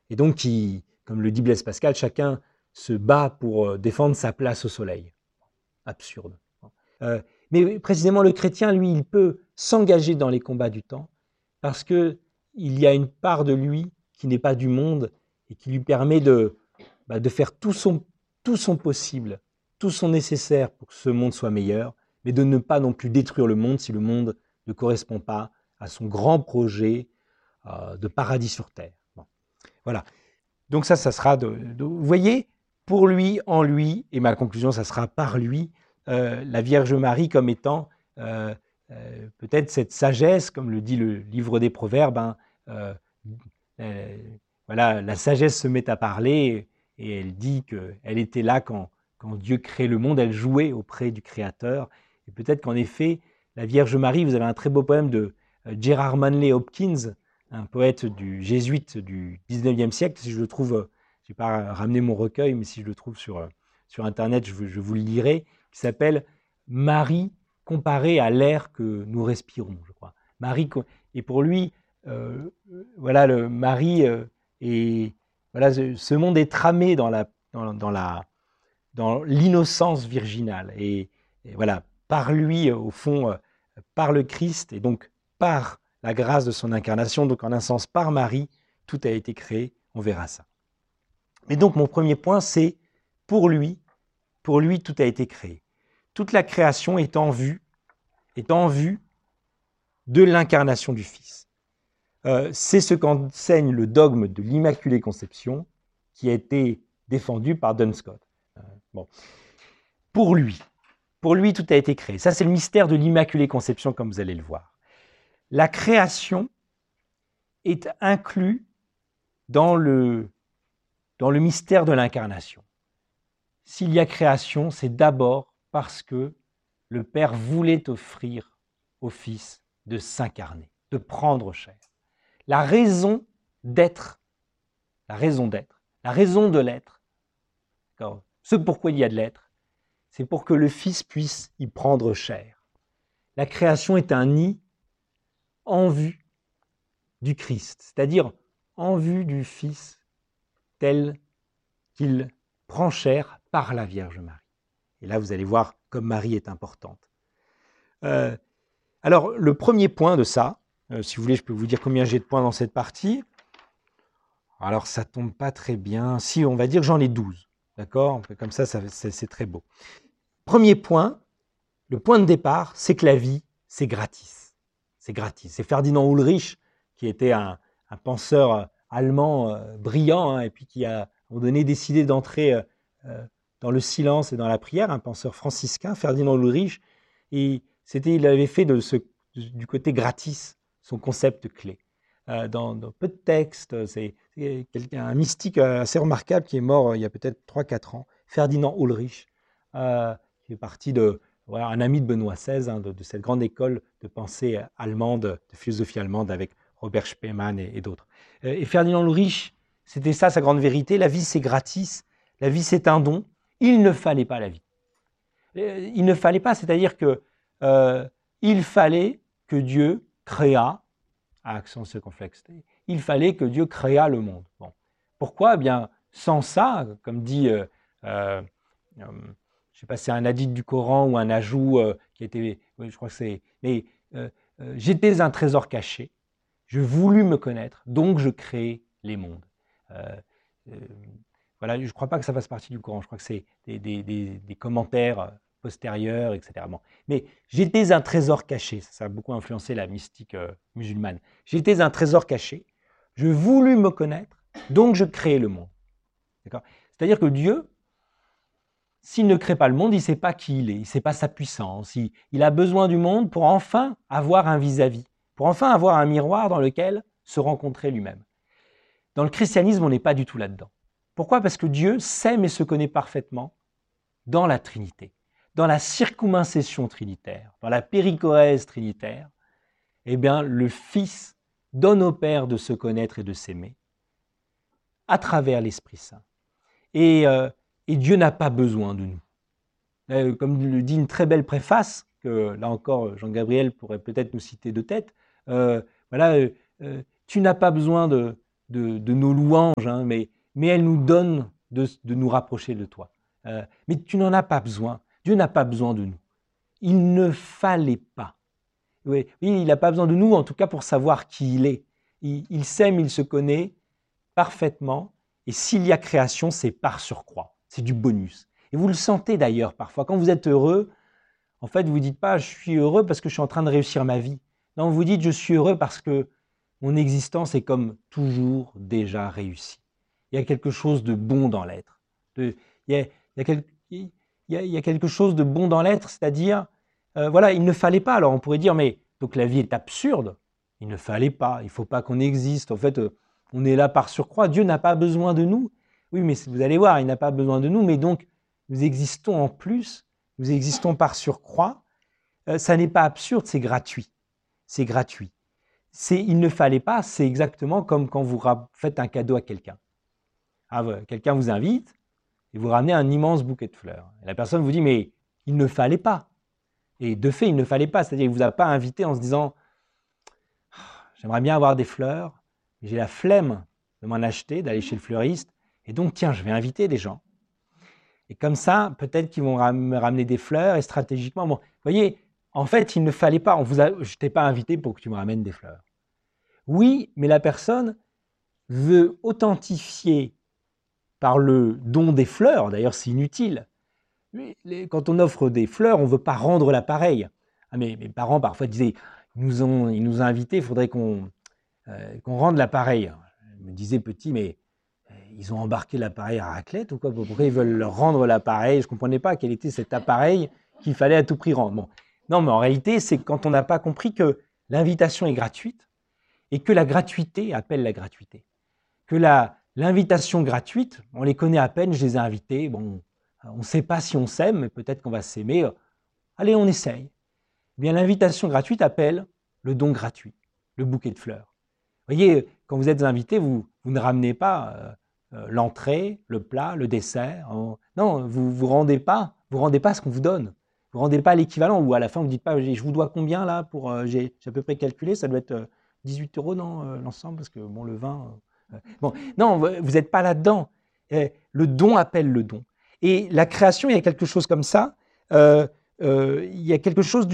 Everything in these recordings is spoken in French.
Et donc, comme le dit Blaise Pascal, chacun se bat pour défendre sa place au soleil. Absurde. Euh, mais précisément, le chrétien, lui, il peut s'engager dans les combats du temps parce qu'il y a une part de lui qui n'est pas du monde et qui lui permet de faire tout son possible, tout son nécessaire pour que ce monde soit meilleur, mais de ne pas non plus détruire le monde si le monde ne correspond pas à son grand projet de paradis sur terre. Bon. Voilà. Donc ça sera vous voyez, pour lui, en lui, et ma conclusion, ça sera par lui, la Vierge Marie comme étant peut-être cette sagesse, comme le dit le livre des Proverbes, hein, voilà, la sagesse se met à parler et elle dit qu'elle était là quand Dieu crée le monde, elle jouait auprès du Créateur. Et peut-être qu'en effet, la Vierge Marie, vous avez un très beau poème de Gerard Manley Hopkins, un poète du jésuite du 19e siècle. Si je le trouve, je n'ai pas ramené mon recueil, mais si je le trouve sur Internet, je vous le lirai, qui s'appelle « Marie comparée à l'air que nous respirons », je crois. Marie, et pour lui, voilà, Marie, et voilà, ce monde est tramé dans l'innocence virginale. Et voilà, par lui, au fond, par le Christ, et donc par la grâce de son incarnation, donc en un sens par Marie, tout a été créé, on verra ça. Mais donc mon premier point, c'est pour lui, tout a été créé. Toute la création est en vue de l'incarnation du Fils. C'est ce qu'enseigne le dogme de l'Immaculée Conception, qui a été défendu par Duns Scott. Bon. Pour lui, tout a été créé. Ça, c'est le mystère de l'Immaculée Conception, comme vous allez le voir. La création est inclue dans le mystère de l'incarnation. S'il y a création, c'est d'abord parce que le Père voulait offrir au Fils de s'incarner, de prendre chair. La raison d'être, la raison de l'être, ce pourquoi il y a de l'être, c'est pour que le Fils puisse y prendre chair. La création est un nid en vue du Christ, c'est-à-dire en vue du Fils tel qu'il prend chair par la Vierge Marie. Et là, vous allez voir comme Marie est importante. Alors, le premier point de ça, si vous voulez, je peux vous dire combien j'ai de points dans cette partie. Alors, ça ne tombe pas très bien. Si, on va dire que j'en ai 12. D'accord ? Comme ça, c'est très beau. Premier point, le point de départ, c'est que la vie, c'est gratis. C'est gratis. C'est Ferdinand Ulrich, qui était un penseur allemand brillant, hein, et puis qui a, à un moment donné, décidé d'entrer dans le silence et dans la prière, un penseur franciscain, Ferdinand Ulrich, et il avait fait du côté gratis son concept clé. Dans peu de textes, c'est un mystique assez remarquable qui est mort il y a peut-être 3-4 ans, Ferdinand Ulrich, qui est parti voilà, un ami de Benoît XVI, hein, de cette grande école de pensée allemande, de philosophie allemande avec Robert Spemann et d'autres. Et Ferdinand Ulrich, c'était ça sa grande vérité, la vie c'est gratis, la vie c'est un don, il ne fallait pas la vie. Il ne fallait pas, c'est-à-dire que il fallait que Dieu créa, à accent circonflexe, il fallait que Dieu créa le monde. Bon. Pourquoi ? Eh bien, sans ça, comme dit, je ne sais pas si c'est un hadith du Coran ou un ajout qui était, oui, je crois que c'est, mais j'étais un trésor caché, je voulus me connaître, donc je crée les mondes. Voilà, je ne crois pas que ça fasse partie du Coran, je crois que c'est des commentaires postérieurs, etc. Bon. Mais j'étais un trésor caché, ça a beaucoup influencé la mystique musulmane. J'étais un trésor caché, je voulus me connaître, donc je crée le monde. C'est-à-dire que Dieu, s'il ne crée pas le monde, il ne sait pas qui il est, il ne sait pas sa puissance, il a besoin du monde pour enfin avoir un vis-à-vis, pour enfin avoir un miroir dans lequel se rencontrer lui-même. Dans le christianisme, on n'est pas du tout là-dedans. Pourquoi ? Parce que Dieu s'aime et se connaît parfaitement dans la Trinité, dans la circumincession trinitaire, dans la périchorèse trinitaire. Eh bien, le Fils donne au Père de se connaître et de s'aimer à travers l'Esprit Saint. Et Dieu n'a pas besoin de nous. Comme le dit une très belle préface, que là encore Jean-Gabriel pourrait peut-être nous citer de tête, voilà, tu n'as pas besoin de nos louanges, hein, mais elle nous donne de nous rapprocher de toi. Mais tu n'en as pas besoin. Dieu n'a pas besoin de nous. Il ne fallait pas. Oui, il n'a pas besoin de nous, en tout cas pour savoir qui il est. Il s'aime, il se connaît parfaitement. Et s'il y a création, c'est par surcroît. C'est du bonus. Et vous le sentez d'ailleurs parfois. Quand vous êtes heureux, en fait, vous ne dites pas « je suis heureux parce que je suis en train de réussir ma vie ». Non, vous dites « je suis heureux parce que mon existence est comme toujours déjà réussie ». Il y a quelque chose de bon dans l'être. Il y a quelque chose de bon dans l'être, c'est-à-dire, voilà, il ne fallait pas. Alors on pourrait dire « mais donc la vie est absurde ». Il ne fallait pas, il ne faut pas qu'on existe. En fait, on est là par surcroît. Dieu n'a pas besoin de nous. Oui, mais vous allez voir, il n'a pas besoin de nous, mais donc nous existons en plus, nous existons par surcroît. Ça n'est pas absurde, c'est gratuit. C'est gratuit. Il ne fallait pas, c'est exactement comme quand vous faites un cadeau à quelqu'un. Quelqu'un vous invite et vous ramenez un immense bouquet de fleurs. Et la personne vous dit, mais il ne fallait pas. Et de fait, il ne fallait pas. C'est-à-dire qu'il ne vous a pas invité en se disant, j'aimerais bien avoir des fleurs, mais j'ai la flemme de m'en acheter, d'aller chez le fleuriste, et donc tiens, je vais inviter des gens. Et comme ça, peut-être qu'ils vont me ramener des fleurs, et stratégiquement, bon, vous voyez, en fait, il ne fallait pas, je ne t'ai pas invité pour que tu me ramènes des fleurs. Oui, mais la personne veut authentifier par le don des fleurs, d'ailleurs c'est inutile. Quand on offre des fleurs, on ne veut pas rendre l'appareil. Mes parents parfois disaient, ils nous ont invités, il faudrait qu'on rende l'appareil. Je me disais petit, mais ils ont embarqué l'appareil à raclette ou quoi? Pourquoi ils veulent leur rendre l'appareil? Je ne comprenais pas quel était cet appareil qu'il fallait à tout prix rendre. Bon. Non, mais en réalité, c'est quand on n'a pas compris que l'invitation est gratuite et que la gratuité appelle la gratuité. Que l'invitation gratuite, on les connaît à peine, je les ai invités, bon, on ne sait pas si on s'aime, mais peut-être qu'on va s'aimer. Allez, on essaye. Eh bien, l'invitation gratuite appelle le don gratuit, le bouquet de fleurs. Vous voyez, quand vous êtes invité, vous ne ramenez pas l'entrée, le plat, le dessert. Non, vous rendez pas ce qu'on vous donne. Vous rendez pas l'équivalent, ou à la fin, vous ne dites pas, je vous dois combien là pour, j'ai à peu près calculé, ça doit être 18 € l'ensemble, parce que bon, le vin... bon, non, vous n'êtes pas là-dedans. Le don appelle le don. Et la création, il y a quelque chose comme ça. Il y a quelque chose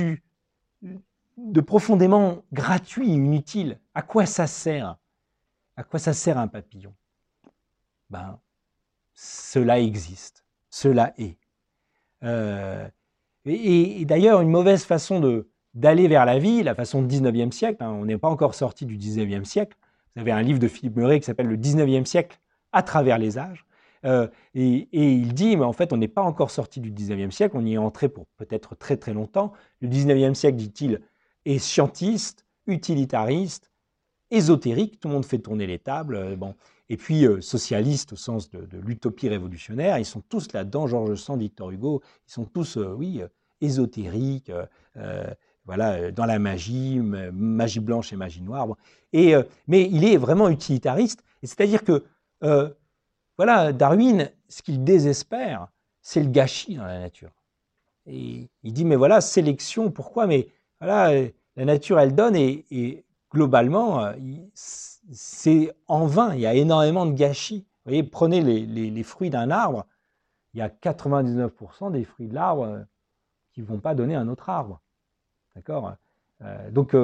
de profondément gratuit et inutile. À quoi ça sert? À quoi ça sert un papillon? Ben, cela existe, cela est. Et d'ailleurs, une mauvaise façon d'aller vers la vie, la façon du 19e siècle, hein, on n'est pas encore sorti du 19e siècle. Vous avez un livre de Philippe Meuret qui s'appelle « Le 19e siècle à travers les âges ». Et il dit, mais en fait, on n'est pas encore sorti du 19e siècle, on y est entré pour peut-être très très longtemps. Le 19e siècle, dit-il, est scientiste, utilitariste, ésotérique, tout le monde fait tourner les tables, bon. Et puis socialiste au sens de l'utopie révolutionnaire, ils sont tous là-dedans, Georges Sand, Victor Hugo, ils sont tous, ésotériques, voilà, dans la magie, magie blanche et magie noire. Bon. Mais il est vraiment utilitariste, et c'est-à-dire que, voilà, Darwin, ce qu'il désespère, c'est le gâchis dans la nature. Et il dit, mais voilà, sélection, pourquoi? Mais voilà, la nature, elle donne, et globalement, c'est en vain, il y a énormément de gâchis. Vous voyez, prenez les fruits d'un arbre, il y a 99% des fruits de l'arbre qui ne vont pas donner un autre arbre. D'accord? Donc,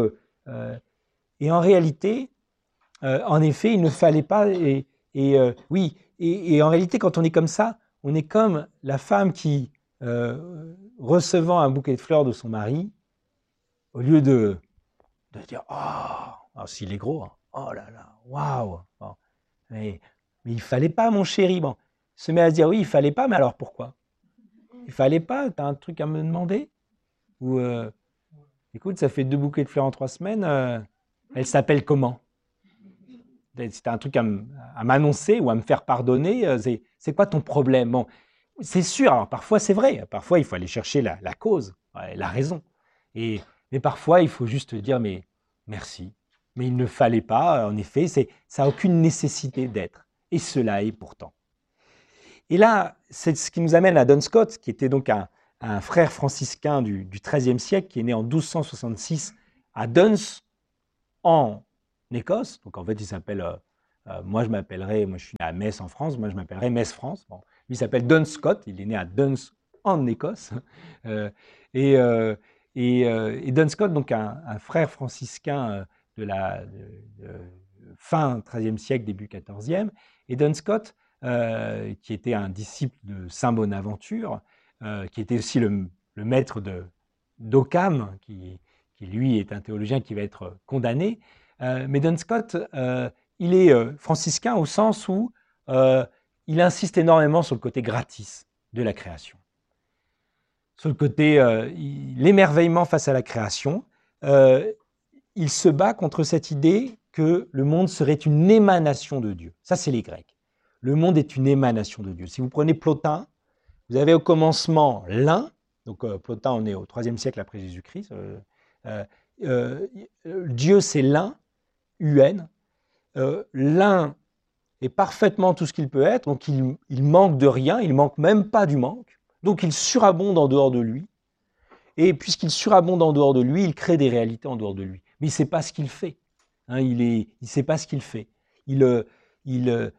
et en réalité, en effet, il ne fallait pas, oui, et en réalité, quand on est comme ça, on est comme la femme qui, recevant un bouquet de fleurs de son mari, au lieu de dire « Oh, s'il est gros, hein. Oh là là, waouh bon. Mais il ne fallait pas, mon chéri. » Bon, se met à se dire « Oui, il ne fallait pas, mais alors pourquoi? Il ne fallait pas, tu as un truc à me demander? » Ou écoute, ça fait 2 bouquets de fleurs en 3 semaines, elle s'appelle comment? Si tu as un truc à m'annoncer ou à me faire pardonner, c'est quoi ton problème? Bon, c'est sûr, alors parfois c'est vrai, parfois il faut aller chercher la cause, la raison. Mais parfois il faut juste dire mais merci, mais il ne fallait pas, en effet, ça n'a aucune nécessité d'être, et cela est pourtant. Et là, c'est ce qui nous amène à Duns Scotus, qui était donc un frère franciscain du XIIIe siècle, qui est né en 1266 à Duns, en Écosse. Donc en fait, il s'appelle Moi, je suis né à Metz en France, moi je m'appellerais Metz France. Bon, lui s'appelle Duns Scott, il est né à Duns en Écosse. Euh, et, euh, et Duns Scott, donc un frère franciscain de la fin XIIIe siècle, début XIVe. Et Duns Scott, qui était un disciple de Saint Bonaventure, qui était aussi le maître d'Occam, qui lui est un théologien qui va être condamné. Mais Duns Scott, il est franciscain au sens où il insiste énormément sur le côté gratis de la création. Sur le côté l'émerveillement face à la création. Il se bat contre cette idée que le monde serait une émanation de Dieu. Ça, c'est les Grecs. Le monde est une émanation de Dieu. Si vous prenez Plotin, vous avez au commencement l'un. Donc Plotin, on est au IIIe siècle après Jésus-Christ. Dieu, c'est l'un, UN. L'un est parfaitement tout ce qu'il peut être, donc il manque de rien, il manque même pas du manque, donc il surabonde en dehors de lui, et puisqu'il surabonde en dehors de lui, il crée des réalités en dehors de lui. Mais il ne sait pas ce qu'il fait. Hein, il ne sait pas ce qu'il fait. Ce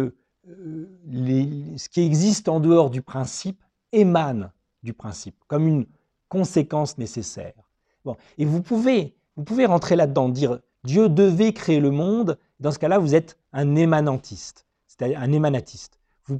qui existe en dehors du principe émane du principe, comme une conséquence nécessaire. Bon. Et vous pouvez rentrer là-dedans, dire Dieu devait créer le monde. Dans ce cas-là, vous êtes un émanantiste, c'est-à-dire un émanatiste.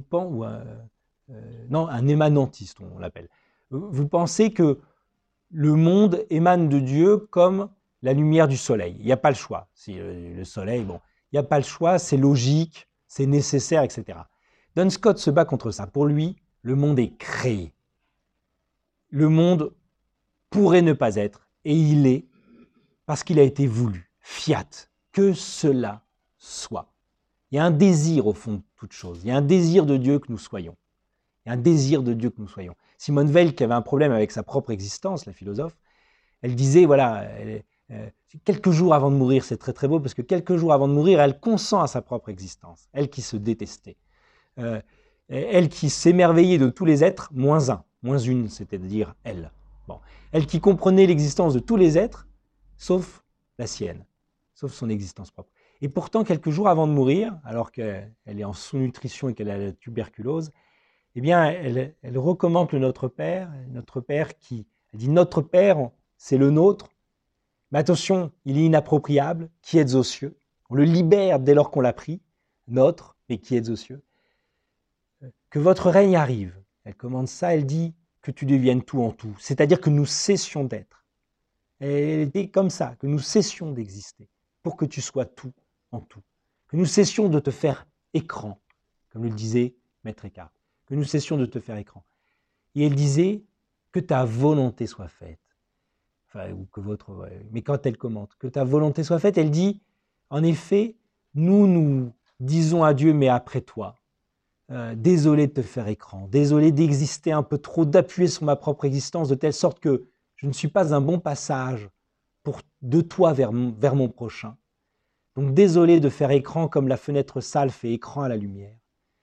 Non, un émanantiste, on l'appelle. Vous pensez que le monde émane de Dieu comme la lumière du soleil. Il n'y a pas le choix. Si le soleil, bon, il n'y a pas le choix, c'est logique, c'est nécessaire, etc. Duns Scott se bat contre ça. Pour lui, le monde est créé. Le monde pourrait ne pas être, et il est, parce qu'il a été voulu. Fiat, que cela soit. Il y a un désir au fond de toute chose. Il y a un désir de Dieu que nous soyons. Il y a un désir de Dieu que nous soyons. Simone Weil, qui avait un problème avec sa propre existence, la philosophe, elle disait, voilà, quelques jours avant de mourir, c'est très très beau, parce que quelques jours avant de mourir, elle consent à sa propre existence. Elle qui se détestait. Elle qui s'émerveillait de tous les êtres, moins un, moins une, c'est-à-dire elle. Bon. Elle qui comprenait l'existence de tous les êtres, sauf la sienne, sauf son existence propre. Et pourtant, quelques jours avant de mourir, alors qu'elle est en sous-nutrition et qu'elle a la tuberculose, eh bien, elle recommande le Notre Père qui elle dit « Notre Père, c'est le nôtre, mais attention, il est inappropriable, qui êtes aux cieux ». On le libère dès lors qu'on l'a pris, notre, mais qui êtes aux cieux. Que votre règne arrive. Elle commande ça, elle dit que tu deviennes tout en tout, c'est-à-dire que nous cessions d'être. Elle était comme ça, que nous cessions d'exister, pour que tu sois tout en tout. Que nous cessions de te faire écran, comme le disait Maître Eckhart. Que nous cessions de te faire écran. Et elle disait que ta volonté soit faite. Enfin, ou que votre... Mais quand elle commente, que ta volonté soit faite, elle dit, en effet, nous disons à Dieu, mais après toi, désolé de te faire écran, désolé d'exister un peu trop, d'appuyer sur ma propre existence, de telle sorte que je ne suis pas un bon passage de toi vers mon prochain. Donc désolé de faire écran comme la fenêtre sale fait écran à la lumière.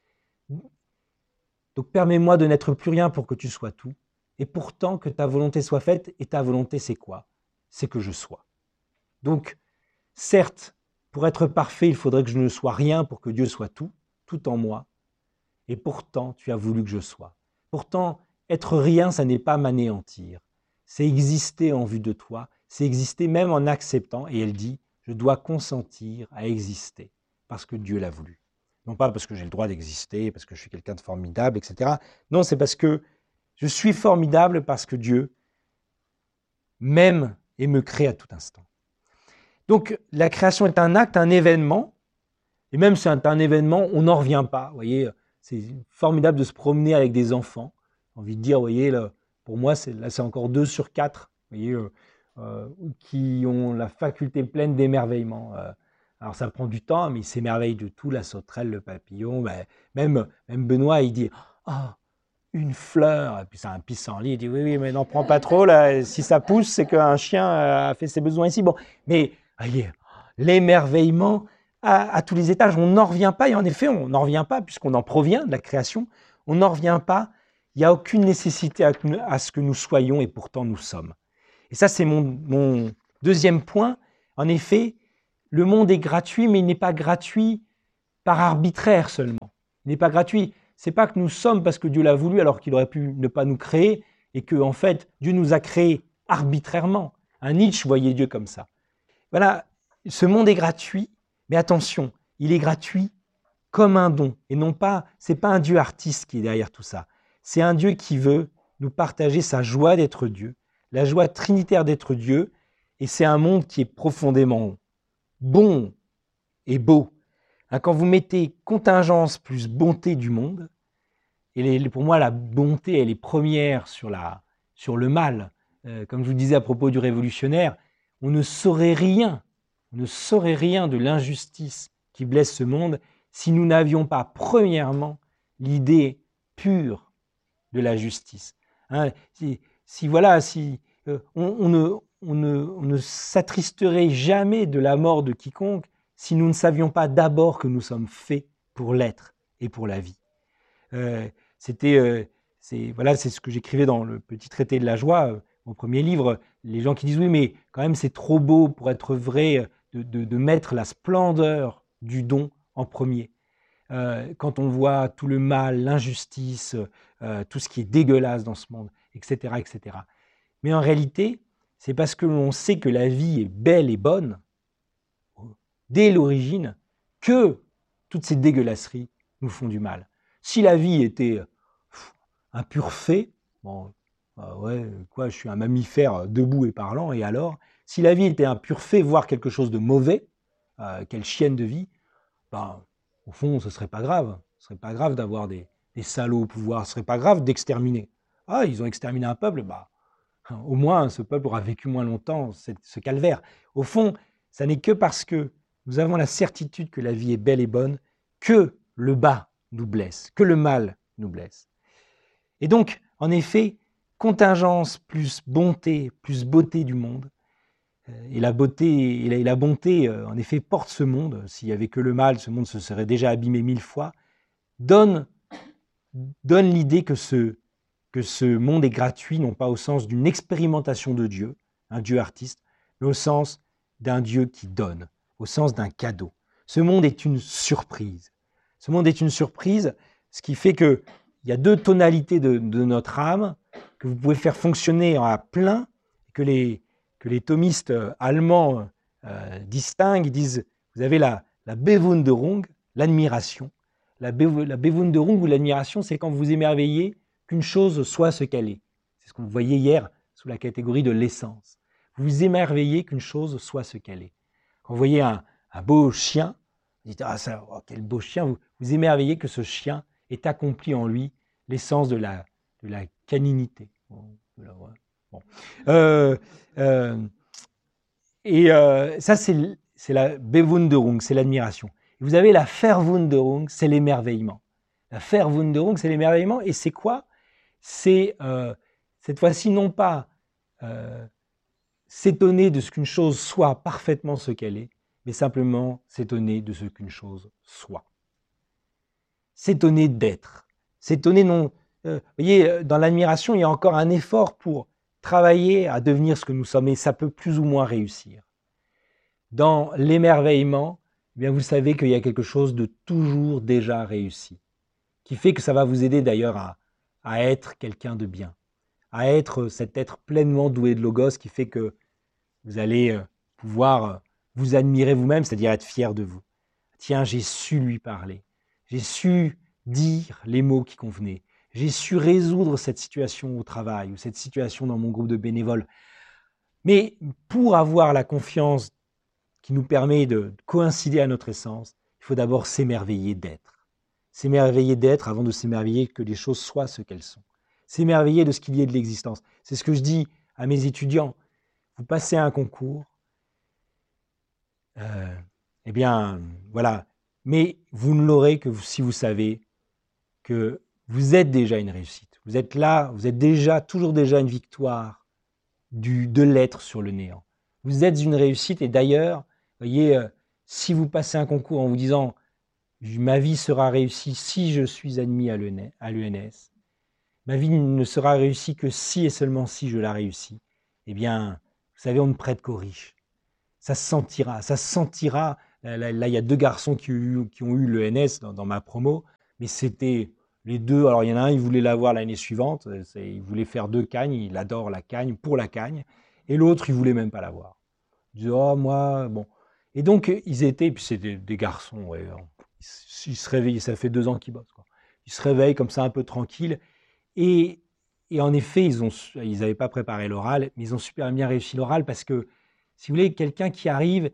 Donc permets-moi de n'être plus rien pour que tu sois tout, et pourtant que ta volonté soit faite, et ta volonté c'est quoi? C'est que je sois. Donc, certes, pour être parfait, il faudrait que je ne sois rien pour que Dieu soit tout, tout en moi, et pourtant tu as voulu que je sois. Pourtant, être rien, ça n'est pas m'anéantir, c'est exister en vue de toi, c'est exister même en acceptant, et elle dit, je dois consentir à exister, parce que Dieu l'a voulu. Non pas parce que j'ai le droit d'exister, parce que je suis quelqu'un de formidable, etc. Non, c'est parce que je suis formidable parce que Dieu m'aime et me crée à tout instant. Donc, la création est un acte, un événement, et même si c'est un événement, on n'en revient pas. Vous voyez, c'est formidable de se promener avec des enfants. J'ai envie de dire, vous voyez, là, pour moi, c'est encore 2 sur 4, vous voyez, qui ont la faculté pleine d'émerveillement. Alors ça prend du temps, mais il s'émerveille de tout, la sauterelle, le papillon. Même Benoît, il dit « Ah, une fleur !» Et puis c'est un pissenlit, il dit « Oui, mais n'en prends pas trop, là. Si ça pousse, c'est qu'un chien a fait ses besoins ici. » Bon, mais voyez, l'émerveillement à tous les étages, on n'en revient pas. Et en effet, on n'en revient pas, puisqu'on en provient de la création. On n'en revient pas. Il n'y a aucune nécessité à ce que nous soyons, et pourtant nous sommes. Et ça, c'est mon deuxième point. En effet, le monde est gratuit, mais il n'est pas gratuit par arbitraire seulement. Il n'est pas gratuit. C'est pas que nous sommes parce que Dieu l'a voulu alors qu'il aurait pu ne pas nous créer et que en fait Dieu nous a créés arbitrairement. Un Nietzsche voyait Dieu comme ça. Voilà, ce monde est gratuit, mais attention, il est gratuit comme un don et non pas, c'est pas un Dieu artiste qui est derrière tout ça. C'est un Dieu qui veut nous partager sa joie d'être Dieu, la joie trinitaire d'être Dieu, et c'est un monde qui est profondément bon et beau. Quand vous mettez contingence plus bonté du monde, et pour moi la bonté elle est première sur le mal, comme je vous disais à propos du révolutionnaire, on ne saurait rien de l'injustice qui blesse ce monde si nous n'avions pas premièrement l'idée pure de la justice. Hein, on ne s'attristerait jamais de la mort de quiconque si nous ne savions pas d'abord que nous sommes faits pour l'être et pour la vie. C'est ce que j'écrivais dans le petit traité de la joie, mon premier livre. Les gens qui disent oui, mais quand même c'est trop beau pour être vrai de mettre la splendeur du don en premier. Quand on voit tout le mal, l'injustice, tout ce qui est dégueulasse dans ce monde, etc., etc. Mais en réalité, c'est parce que l'on sait que la vie est belle et bonne, dès l'origine, que toutes ces dégueulasseries nous font du mal. Si la vie était un pur fait, bon, je suis un mammifère debout et parlant, et alors, si la vie était un pur fait, voire quelque chose de mauvais, quelle chienne de vie, au fond, ce ne serait pas grave. Ce ne serait pas grave d'avoir des salauds au pouvoir, ce ne serait pas grave d'exterminer. Ah, ils ont exterminé un peuple, au moins ce peuple aura vécu moins longtemps ce calvaire. Au fond, ça n'est que parce que nous avons la certitude que la vie est belle et bonne que le bas nous blesse, que le mal nous blesse. Et donc, en effet, contingence plus bonté du monde, et la beauté et la bonté, en effet, portent ce monde. S'il n'y avait que le mal, ce monde se serait déjà abîmé 1000 fois, donne l'idée que ce monde est gratuit, non pas au sens d'une expérimentation de Dieu, un Dieu artiste, mais au sens d'un Dieu qui donne, au sens d'un cadeau. Ce monde est une surprise. Ce monde est une surprise, ce qui fait qu'il y a deux tonalités de notre âme que vous pouvez faire fonctionner à plein, que les thomistes allemands distinguent. Ils disent, vous avez la Bewunderung, l'admiration. La Bewunderung ou l'admiration, c'est quand vous émerveillez qu'une chose soit ce qu'elle est. C'est ce qu'on voyait hier sous la catégorie de l'essence. Vous vous émerveillez qu'une chose soit ce qu'elle est. Quand vous voyez un beau chien, vous dites, quel beau chien, vous émerveillez que ce chien ait accompli en lui l'essence de la caninité. Ça, c'est la Bewunderung, c'est l'admiration. Et vous avez la Verwunderung, c'est l'émerveillement. La Verwunderung, c'est l'émerveillement, et c'est quoi? C'est cette fois-ci non pas s'étonner de ce qu'une chose soit parfaitement ce qu'elle est, mais simplement s'étonner de ce qu'une chose soit. S'étonner d'être. S'étonner non... vous voyez, dans l'admiration, il y a encore un effort pour travailler à devenir ce que nous sommes, et ça peut plus ou moins réussir. Dans l'émerveillement, eh bien vous savez qu'il y a quelque chose de toujours déjà réussi, qui fait que ça va vous aider d'ailleurs à être quelqu'un de bien, à être cet être pleinement doué de logos qui fait que vous allez pouvoir vous admirer vous-même, c'est-à-dire être fier de vous. Tiens, j'ai su lui parler, j'ai su dire les mots qui convenaient, j'ai su résoudre cette situation au travail ou cette situation dans mon groupe de bénévoles. Mais pour avoir la confiance qui nous permet de coïncider à notre essence, il faut d'abord s'émerveiller d'être. S'émerveiller d'être avant de s'émerveiller que les choses soient ce qu'elles sont. S'émerveiller de ce qu'il y ait de l'existence. C'est ce que je dis à mes étudiants. Vous passez un concours, eh bien, voilà. Mais vous ne l'aurez que si vous savez que vous êtes déjà une réussite. Vous êtes là, vous êtes toujours déjà une victoire de l'être sur le néant. Vous êtes une réussite et d'ailleurs, voyez, si vous passez un concours en vous disant « ma vie sera réussie si je suis admis à l'UNS », ma vie ne sera réussie que si et seulement si je la réussis, eh bien, vous savez, on ne prête qu'aux riches. Ça se sentira Là, il y a 2 garçons qui ont eu le NS dans ma promo, mais c'était les 2. Alors, il y en a un, il voulait l'avoir l'année suivante. Il voulait faire 2 cagnes. Il adore la cagne, pour la cagne. Et l'autre, il voulait même pas l'avoir. Il disait, oh, moi, bon. Et donc, ils étaient, puis c'est des garçons, ouais. Ils se réveillent, ça fait 2 ans qu'ils bossent, quoi. Ils se réveillent comme ça, un peu tranquilles. Et en effet, ils n'avaient pas préparé l'oral, mais ils ont super bien réussi l'oral parce que, si vous voulez, quelqu'un qui arrive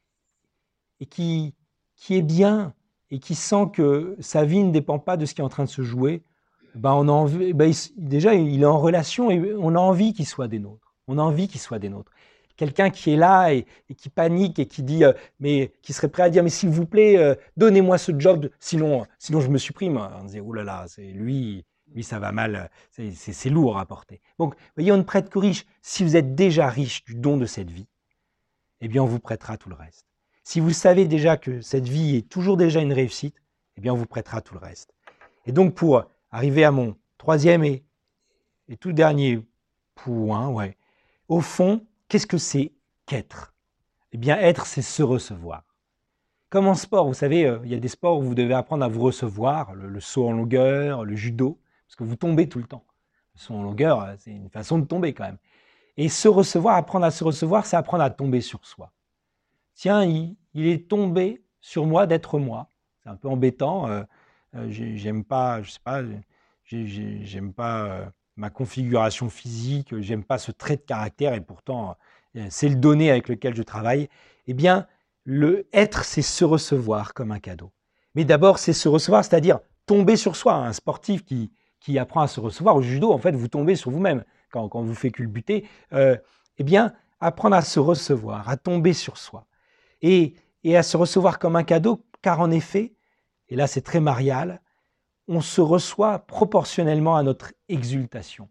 et qui est bien et qui sent que sa vie ne dépend pas de ce qui est en train de se jouer, ben on a envie, ben déjà, il est en relation et on a envie qu'il soit des nôtres. On a envie qu'il soit des nôtres. Quelqu'un qui est là et qui panique et qui dit, mais qui serait prêt à dire, mais s'il vous plaît, donnez-moi ce job, sinon je me supprime. On disait, oh là là, c'est lui, ça va mal, c'est lourd à porter. Donc, vous voyez, on ne prête qu'aux riches. Si vous êtes déjà riche du don de cette vie, eh bien, on vous prêtera tout le reste. Si vous savez déjà que cette vie est toujours déjà une réussite, eh bien, on vous prêtera tout le reste. Et donc, pour arriver à mon troisième et tout dernier point, ouais, au fond, qu'est-ce que c'est qu'être? Eh bien, être, c'est se recevoir. Comme en sport, vous savez, il y a des sports où vous devez apprendre à vous recevoir, le saut en longueur, le judo, parce que vous tombez tout le temps. Le saut en longueur, c'est une façon de tomber quand même. Et se recevoir, apprendre à se recevoir, c'est apprendre à tomber sur soi. Tiens, il est tombé sur moi d'être moi. C'est un peu embêtant. J'aime pas, je sais pas, j'aime pas ma configuration physique, j'aime pas ce trait de caractère et pourtant c'est le donné avec lequel je travaille. Eh bien, le être, c'est se recevoir comme un cadeau. Mais d'abord, c'est se recevoir, c'est-à-dire tomber sur soi. Un sportif qui apprend à se recevoir au judo, en fait, vous tombez sur vous-même quand vous faites culbuter. Eh bien, apprendre à se recevoir, à tomber sur soi. Et à se recevoir comme un cadeau, car en effet, et là c'est très marial, on se reçoit proportionnellement à notre exultation.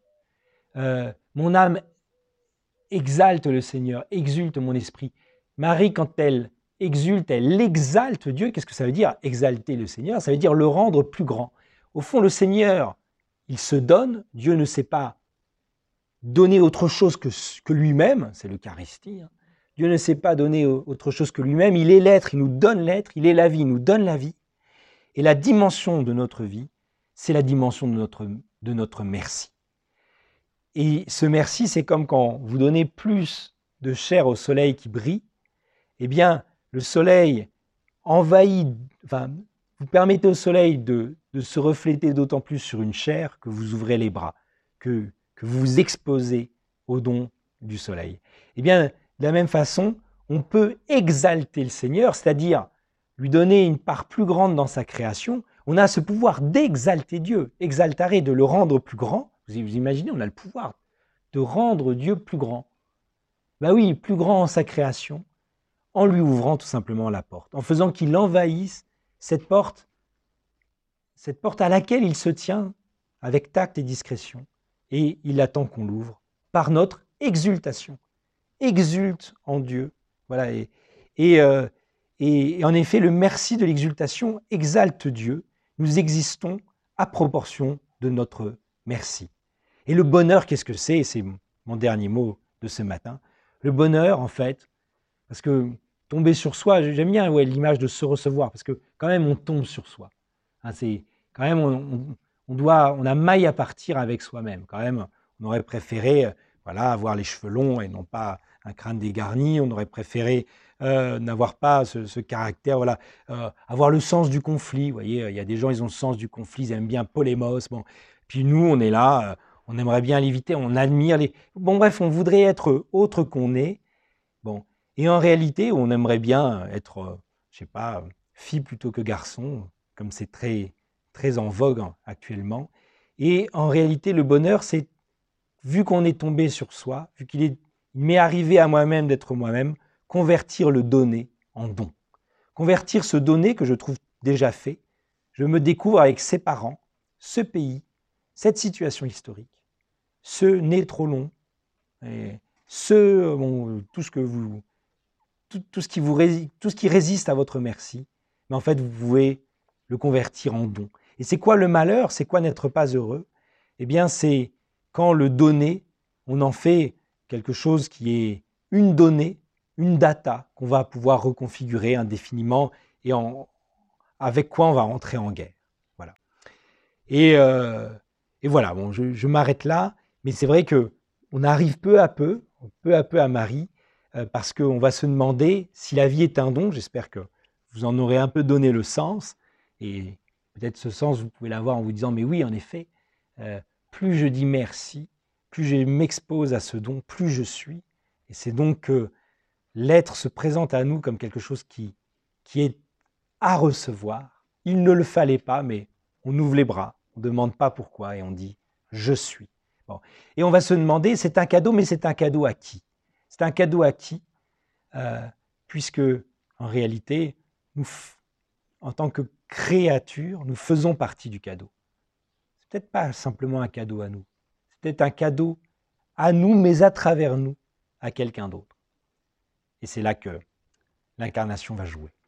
Mon âme exalte le Seigneur, exulte mon esprit. Marie, quand elle exulte, elle exalte Dieu. Qu'est-ce que ça veut dire, exalter le Seigneur? Ça veut dire le rendre plus grand. Au fond, le Seigneur, il se donne. Dieu ne sait pas donner autre chose que lui-même, c'est l'Eucharistie. Dieu ne sait pas donner autre chose que lui-même. Il est l'être, il nous donne l'être. Il est la vie, il nous donne la vie. Et la dimension de notre vie, c'est la dimension de notre merci. Et ce merci, c'est comme quand vous donnez plus de chair au soleil qui brille, eh bien, le soleil envahit, enfin, vous permettez au soleil de se refléter d'autant plus sur une chair que vous ouvrez les bras, que vous vous exposez au don du soleil. Eh bien, de la même façon, on peut exalter le Seigneur, c'est-à-dire lui donner une part plus grande dans sa création. On a ce pouvoir d'exalter Dieu, exaltare, de le rendre plus grand. Vous imaginez, on a le pouvoir de rendre Dieu plus grand. Ben oui, plus grand en sa création, en lui ouvrant tout simplement la porte, en faisant qu'il envahisse cette porte à laquelle il se tient avec tact et discrétion. Et il attend qu'on l'ouvre par notre exultation. Exulte en Dieu. Voilà. Et en effet, le merci de l'exultation exalte Dieu. Nous existons à proportion de notre merci. Et le bonheur, qu'est-ce que c'est? C'est mon dernier mot de ce matin. Le bonheur, en fait, parce que tomber sur soi, j'aime bien l'image de se recevoir, parce que quand même, on tombe sur soi. C'est quand même, on a maille à partir avec soi-même. Quand même, on aurait préféré avoir les cheveux longs et non pas un crâne dégarni. On aurait préféré n'avoir pas ce caractère, avoir le sens du conflit. Vous voyez, il y a des gens, ils ont le sens du conflit, ils aiment bien polémos. Bon. Puis nous, on est là, on aimerait bien l'éviter, on admire les... Bon bref, on voudrait être autre qu'on est. Bon. Et en réalité, on aimerait bien être, je sais pas, fille plutôt que garçon, comme c'est très, très en vogue actuellement. Et en réalité, le bonheur, c'est, vu qu'on est tombé sur soi, vu il m'est arrivé à moi-même d'être moi-même, convertir le donné en don. Convertir ce donné que je trouve déjà fait, je me découvre avec ses parents, ce pays, cette situation historique, ce nez trop long, et tout ce qui résiste à votre merci, mais en fait, vous pouvez le convertir en don. Et c'est quoi le malheur? C'est quoi n'être pas heureux? Eh bien, c'est quand le donné, on en fait quelque chose qui est une donnée, une data qu'on va pouvoir reconfigurer indéfiniment et avec quoi on va rentrer en guerre. Voilà. Et voilà, bon, je m'arrête là, mais c'est vrai qu'on arrive peu à peu à Marie, parce qu'on va se demander si la vie est un don. J'espère que vous en aurez un peu donné le sens, et peut-être ce sens, vous pouvez l'avoir en vous disant, mais oui, en effet, plus je dis merci, plus je m'expose à ce don, plus je suis. Et c'est donc que l'être se présente à nous comme quelque chose qui est à recevoir. Il ne le fallait pas, mais on ouvre les bras, on ne demande pas pourquoi et on dit « je suis ». Bon. Et on va se demander, c'est un cadeau, mais c'est un cadeau à qui? C'est un cadeau à qui? Puisque, en réalité, nous, en tant que créature, nous faisons partie du cadeau. C'est peut-être pas simplement un cadeau à nous, c'est peut-être un cadeau à nous, mais à travers nous, à quelqu'un d'autre. Et c'est là que l'incarnation va jouer.